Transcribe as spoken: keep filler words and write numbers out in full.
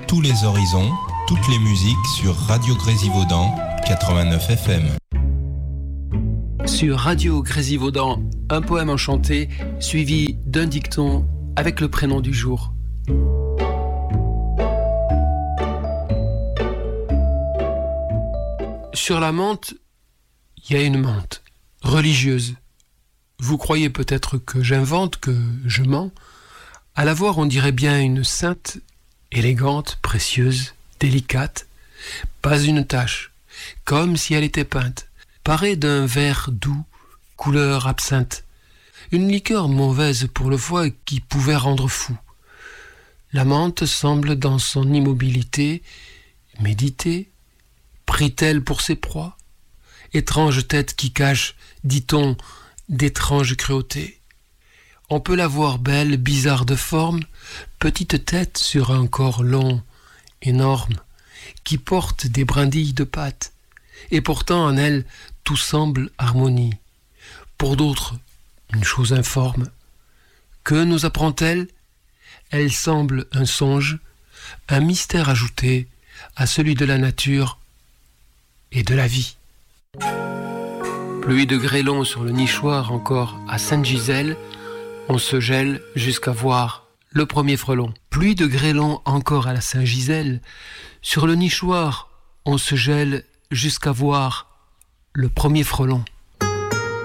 tous les horizons, toutes les musiques sur Radio Grésivaudan quatre-vingt-neuf F M. Sur Radio Grésivaudan, un poème enchanté suivi d'un dicton avec le prénom du jour. Sur la menthe, il y a une menthe religieuse. Vous croyez peut-être que j'invente, que je mens. À la voir, on dirait bien une sainte, élégante, précieuse, délicate, pas une tache, comme si elle était peinte, parée d'un vert doux, couleur absinthe, une liqueur mauvaise pour le foie qui pouvait rendre fou. La menthe semble dans son immobilité méditer. Prie-t-elle pour ses proies? Étrange tête qui cache, dit-on, d'étranges cruautés. On peut la voir belle, bizarre de forme, petite tête sur un corps long, énorme, qui porte des brindilles de pâte, et pourtant en elle tout semble harmonie. Pour d'autres, une chose informe. Que nous apprend-elle? Elle semble un songe, un mystère ajouté à celui de la nature et de la vie. Pluie de grêlons sur le nichoir encore à Sainte-Gisèle, on se gèle jusqu'à voir le premier frelon. Pluie de grêlons encore à la Saint-Gisèle, sur le nichoir on se gèle jusqu'à voir le premier frelon.